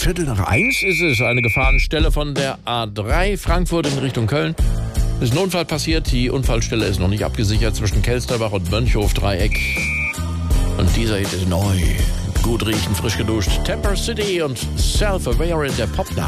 1:15 ist es. Eine Gefahrenstelle von der A3 Frankfurt in Richtung Köln. Ist ein Unfall passiert. Die Unfallstelle ist noch nicht abgesichert zwischen Kelsterbach und Mönchhof-Dreieck. Und dieser Hit ist neu. Gut riechen, frisch geduscht. Temper City und Self-Aware in der Pop